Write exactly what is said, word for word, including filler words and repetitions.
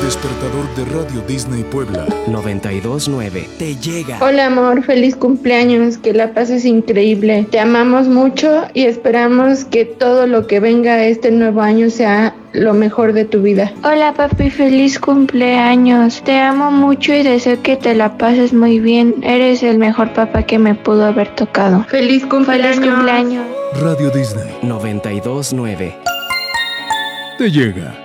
despertador de Radio Disney Puebla noventa y dos nueve te llega. Hola amor, feliz cumpleaños, que la pases increíble. Te amamos mucho y esperamos que todo lo que venga este nuevo año sea lo mejor de tu vida. Hola papi, feliz cumpleaños. Te amo mucho y deseo que te la pases muy bien. Eres el mejor papá que me pudo haber tocado. Feliz cumpleaños. Feliz cumpleaños. Radio Disney noventa y dos nueve te llega.